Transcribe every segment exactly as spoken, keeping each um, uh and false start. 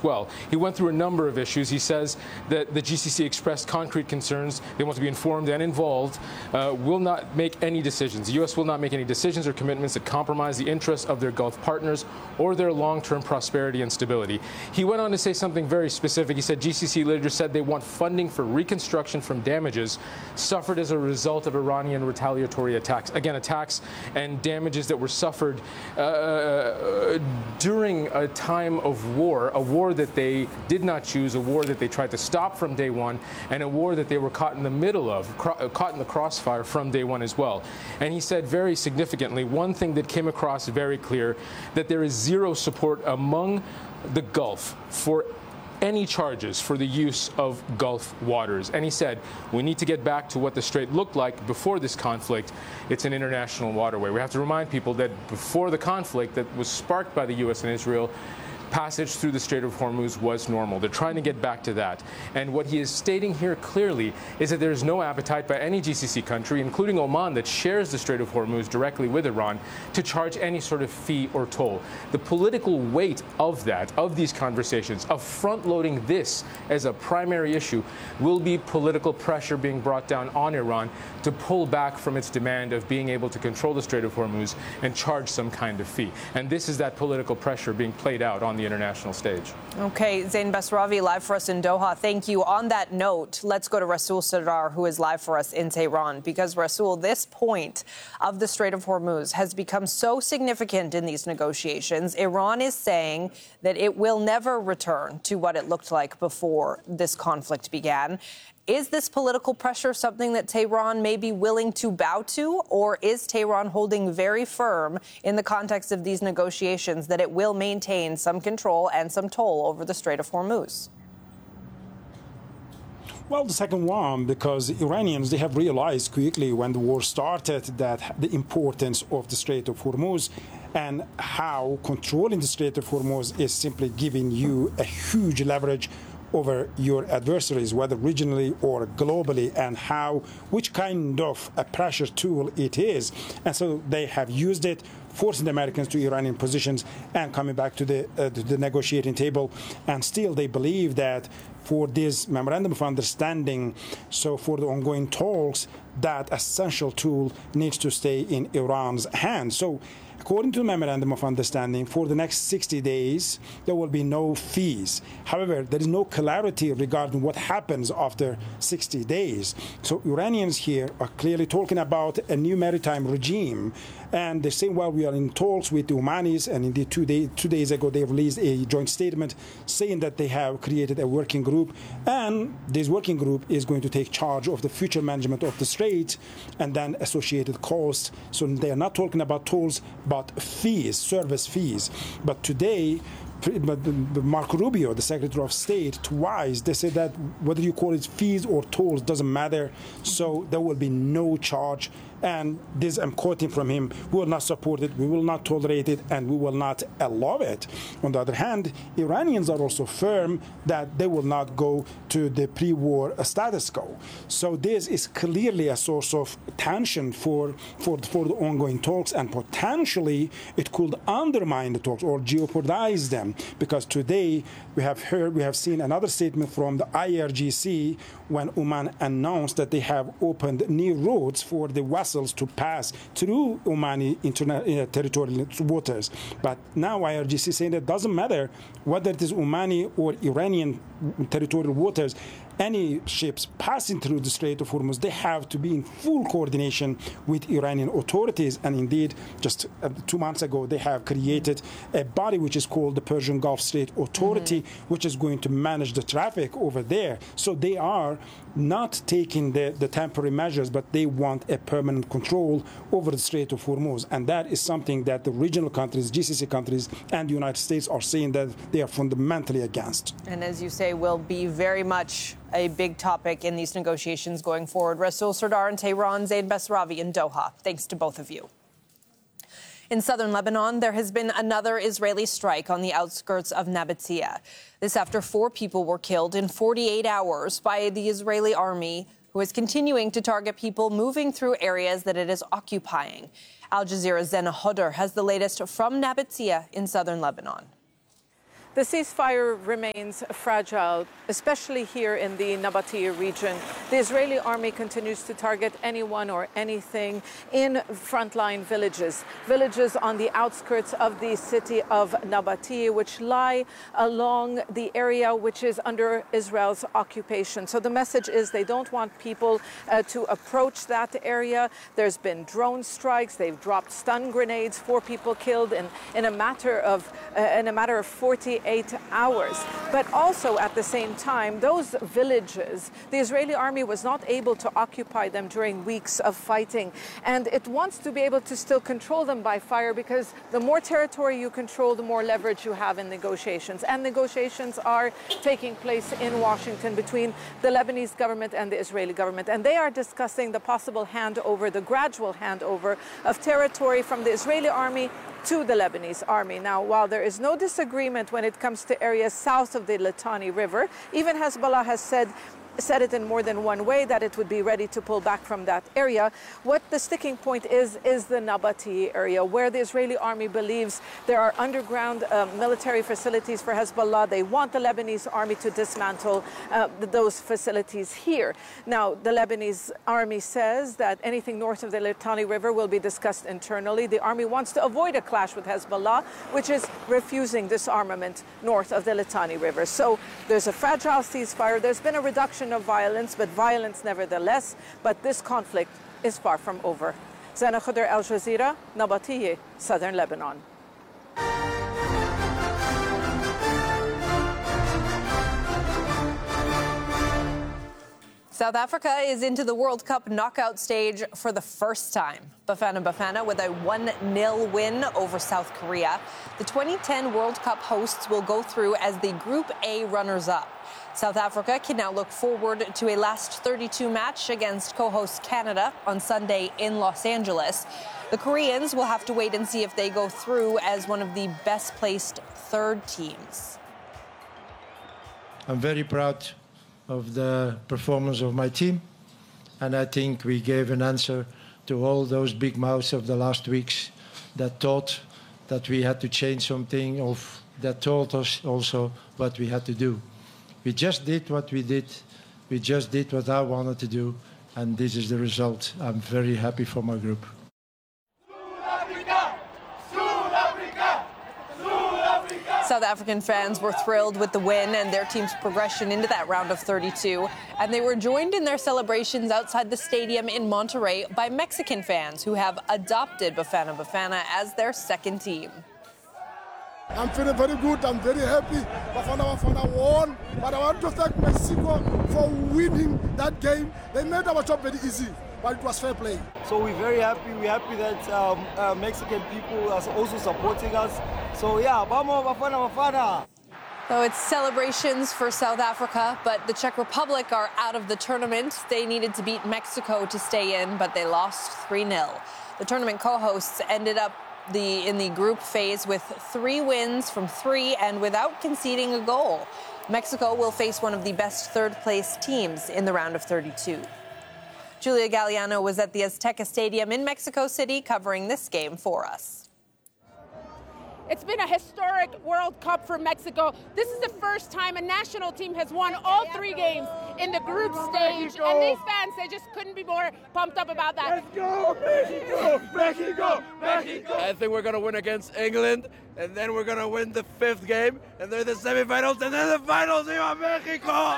well. He went through a number of issues. He says that the G C C expressed concrete concerns. They want to be informed and involved, uh, will not make any decisions. The U S will not make any decisions or commitments that compromise the interests of their Gulf partners or their long-term prosperity and stability. He went on to say something very specific. He said G C C leaders said they want funding for reconstruction from damages suffered as a result of Iranian retaliatory attacks. Again, attacks and damages that were suffered uh, during a time of war, a war that they did not choose, a war that they tried to stop from day one, and a war that they were caught in the middle of, caught in the crossfire from day one as well. And he said very significantly, one thing that came across very clear, that there is zero support among the Gulf for any charges for the use of Gulf waters. And he said, we need to get back to what the Strait looked like before this conflict. It's an international waterway. We have to remind people that before the conflict that was sparked by the U S and Israel, passage through the Strait of Hormuz was normal. They're trying to get back to that. And what he is stating here clearly is that there's no appetite by any G C C country, including Oman, that shares the Strait of Hormuz directly with Iran, to charge any sort of fee or toll. The political weight of that, of these conversations, of front-loading this as a primary issue, will be political pressure being brought down on Iran to pull back from its demand of being able to control the Strait of Hormuz and charge some kind of fee. And this is that political pressure being played out on the international stage. Okay, Zain Basravi, live for us in Doha. Thank you. On that note, let's go to Rasul Sardar, who is live for us in Tehran, because, Rasul, this point of the Strait of Hormuz has become so significant in these negotiations. Iran is saying that it will never return to what it looked like before this conflict began. Is this political pressure something that Tehran may be willing to bow to, or is Tehran holding very firm in the context of these negotiations that it will maintain some control and some toll over the Strait of Hormuz? Well, the second one, because Iranians, they have realized quickly when the war started that the importance of the Strait of Hormuz and how controlling the Strait of Hormuz is simply giving you a huge leverage over your adversaries, whether regionally or globally, and how, which kind of a pressure tool it is. And so they have used it, forcing the Americans to Iranian positions and coming back to the, uh, to the negotiating table. And still they believe that for this memorandum of understanding, so for the ongoing talks, that essential tool needs to stay in Iran's hands. So according to the memorandum of understanding, for the next sixty days, there will be no fees. However, there is no clarity regarding what happens after sixty days. So Iranians here are clearly talking about a new maritime regime. And they say, well, we are in talks with the Omanis, and indeed two, day, two days ago they released a joint statement saying that they have created a working group, and this working group is going to take charge of the future management of the strait and then associated costs. So they are not talking about tolls, but fees, service fees. But today, but Marco Rubio, the Secretary of State, twice, they said that whether you call it fees or tolls doesn't matter. So there will be no charge. And this, I'm quoting from him, we will not support it, we will not tolerate it, and we will not allow it. On the other hand, Iranians are also firm that they will not go to the pre-war status quo. So this is clearly a source of tension for, for, for the ongoing talks, and potentially it could undermine the talks or jeopardize them. Because today we have heard, we have seen another statement from the I R G C when Oman announced that they have opened new roads for the vessels to pass through Omani interna- uh, territorial waters. But now I R G C saying that it doesn't matter whether it is Omani or Iranian territorial waters, any ships passing through the Strait of Hormuz, they have to be in full coordination with Iranian authorities. And indeed, just uh, two months ago, they have created a body which is called the Persian Gulf Strait Authority, mm-hmm. which is going to manage the traffic over there. So they are not taking the, the temporary measures, but they want a permanent control over the Strait of Hormuz. And that is something that the regional countries, G C C countries, and the United States are saying that they are fundamentally against. And as you say, will be very much a big topic in these negotiations going forward. Rasul Sardar in Tehran, Zain Basravi in Doha. Thanks to both of you. In southern Lebanon, there has been another Israeli strike on the outskirts of Nabatea. This after four people were killed in forty-eight hours by the Israeli army, who is continuing to target people moving through areas that it is occupying. Al Jazeera's Zena Hodder has the latest from Nabatea in southern Lebanon. The ceasefire remains fragile, especially here in the Nabatea region. The Israeli army continues to target anyone or anything in frontline villages, villages on the outskirts of the city of Nabatea, which lie along the area which is under Israel's occupation. So the message is they don't want people uh, to approach that area. There's been drone strikes. They've dropped stun grenades. Four people killed in, in a matter of uh, in a matter of forty-eight hours. But also at the same time, those villages, the Israeli army was not able to occupy them during weeks of fighting. And it wants to be able to still control them by fire, because the more territory you control, the more leverage you have in negotiations. And negotiations are taking place in Washington between the Lebanese government and the Israeli government. And they are discussing the possible handover, the gradual handover of territory from the Israeli army to the Lebanese army. Now, while there is no disagreement when it comes to areas south of the Litani River, even Hezbollah has said said it in more than one way that it would be ready to pull back from that area. What the sticking point is, is the Nabatea area, where the Israeli army believes there are underground uh, military facilities for Hezbollah. They want the Lebanese army to dismantle uh, those facilities here. Now, the Lebanese army says that anything north of the Litani River will be discussed internally. The army wants to avoid a clash with Hezbollah, which is refusing disarmament north of the Litani River. So there's a fragile ceasefire. There's been a reduction of violence, but violence nevertheless. But this conflict is far from over. Zana Khudr, Al Jazeera, Nabatea, southern Lebanon. South Africa is into the World Cup knockout stage for the first time. Bafana Bafana with a one nil win over South Korea. The twenty ten World Cup hosts will go through as the Group A runners-up. South Africa can now look forward to a last thirty-two match against co-host Canada on Sunday in Los Angeles. The Koreans will have to wait and see if they go through as one of the best-placed third teams. I'm very proud of the performance of my team, and I think we gave an answer to all those big mouths of the last weeks that thought that we had to change something, or that told us also what we had to do. We just did what we did. We just did what I wanted to do, and this is the result. I'm very happy for my group. South African fans were thrilled with the win and their team's progression into that round of thirty-two. And they were joined in their celebrations outside the stadium in Monterrey by Mexican fans who have adopted Bafana Bafana as their second team. I'm feeling very good. I'm very happy. Bafana Bafana won. But I want to thank Mexico for winning that game. They made our job very easy, but it was fair play. So we're very happy. We're happy that um, uh, Mexican people are also supporting us. So yeah, vamos Bafana Bafana. So it's celebrations for South Africa, but the Czech Republic are out of the tournament. They needed to beat Mexico to stay in, but they lost three nil. The tournament co-hosts ended up the in the group phase with three wins from three and without conceding a goal. Mexico will face one of the best third-place teams in the round of thirty-two. Julia Galliano was at the Azteca Stadium in Mexico City covering this game for us. It's been a historic World Cup for Mexico. This is the first time a national team has won all three games in the group stage. And these fans, they just couldn't be more pumped up about that. Let's go, Mexico, Mexico, Mexico. I think we're going to win against England, and then we're going to win the fifth game, and then the semifinals, and then the finals. Viva Mexico!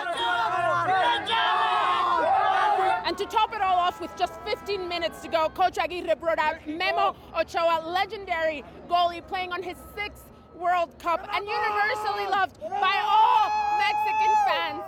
And to top it all off with just fifteen minutes to go, Coach Aguirre brought out Memo Ochoa, legendary goalie, playing on his sixth World Cup and universally loved by all Mexican fans.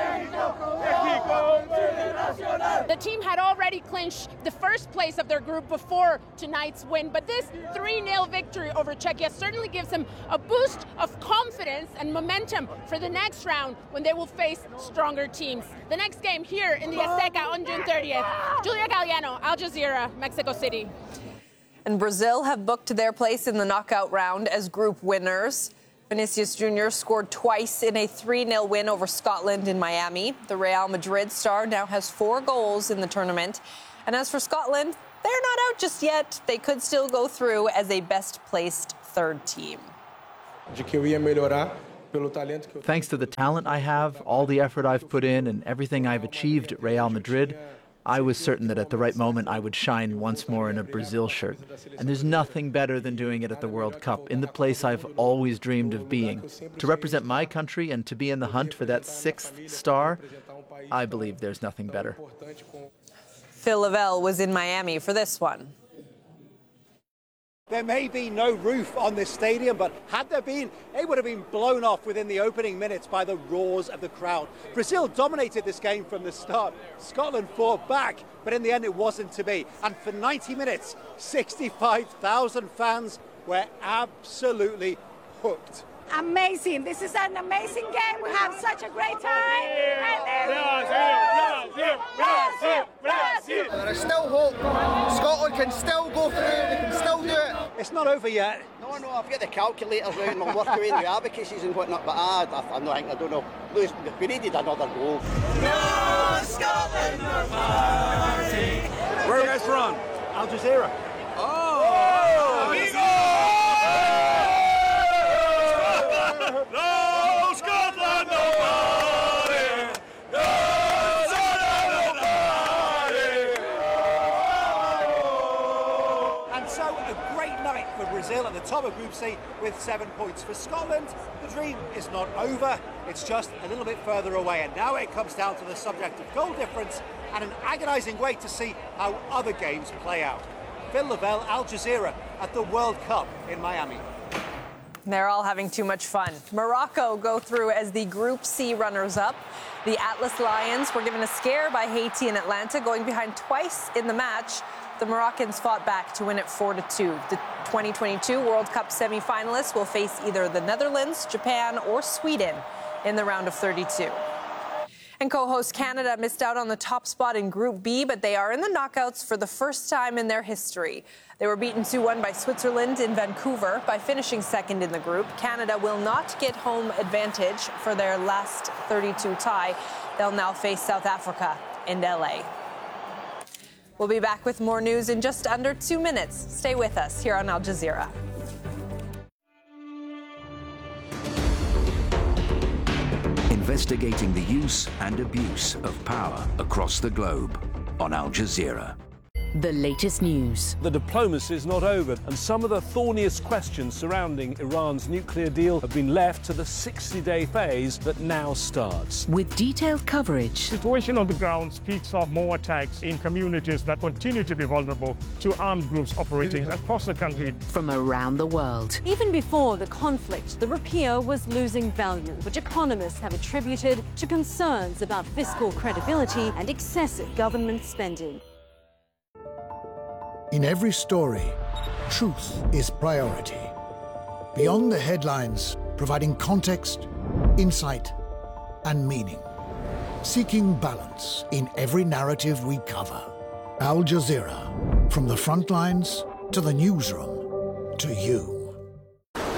The team had already clinched the first place of their group before tonight's win, but this three nil victory over Czechia certainly gives them a boost of confidence and momentum for the next round when they will face stronger teams. The next game here in the Azteca on June thirtieth. Julia Galliano, Al Jazeera, Mexico City. And Brazil have booked their place in the knockout round as group winners. Vinicius Junior scored twice in a three nil win over Scotland in Miami. The Real Madrid star now has four goals in the tournament. And as for Scotland, they're not out just yet. They could still go through as a best-placed third team. De que eu ia melhorar Thanks to the talent I have, all the effort I've put in, and everything I've achieved at Real Madrid, I was certain that at the right moment I would shine once more in a Brazil shirt. And there's nothing better than doing it at the World Cup, in the place I've always dreamed of being. To represent my country and to be in the hunt for that sixth star, I believe there's nothing better. Phil Lavelle was in Miami for this one. There may be no roof on this stadium, but had there been, it would have been blown off within the opening minutes by the roars of the crowd. Brazil dominated this game from the start. Scotland fought back, but in the end it wasn't to be. And for ninety minutes, sixty-five thousand fans were absolutely hooked. Amazing. This is an amazing game. We have such a great time. Brazil, Brazil, Brazil. There is still hope. Scotland can still go through. They can still do it. It's not over yet. No, no, I've got the calculators out and I'm working away the abacuses and whatnot, but I, I, I'm not, I don't know. Lewis, we needed another goal. No, Scotland are fighting. Where are you guys from? Al Jazeera. Oh, amigo! No, Scotland, no party! No, Scotland, no party! And so, a great night for Brazil at the top of Group C with seven points. For Scotland, the dream is not over, it's just a little bit further away. And now it comes down to the subject of goal difference and an agonising wait to see how other games play out. Phil Lavelle, Al Jazeera, at the World Cup in Miami. They're all having too much fun. Morocco go through as the Group C runners-up. The Atlas Lions were given a scare by Haiti and Atlanta, going behind twice in the match. The Moroccans fought back to win it four to two. The twenty twenty-two World Cup semi-finalists will face either the Netherlands, Japan, or Sweden in the round of thirty-two. And co-host Canada missed out on the top spot in Group B, but they are in the knockouts for the first time in their history. They were beaten two one by Switzerland in Vancouver. By finishing second in the group, Canada will not get home advantage for their last thirty-two tie. They'll now face South Africa in L A. We'll be back with more news in just under two minutes. Stay with us here on Al Jazeera. Investigating the use and abuse of power across the globe on Al Jazeera. The latest news. The diplomacy is not over, and some of the thorniest questions surrounding Iran's nuclear deal have been left to the sixty-day phase that now starts. With detailed coverage. The situation on the ground speaks of more attacks in communities that continue to be vulnerable to armed groups operating across the country. From around the world. Even before the conflict, the rupiah was losing value, which economists have attributed to concerns about fiscal credibility and excessive government spending. In every story, truth is priority. Beyond the headlines, providing context, insight, and meaning. Seeking balance in every narrative we cover. Al Jazeera, from the front lines to the newsroom to you.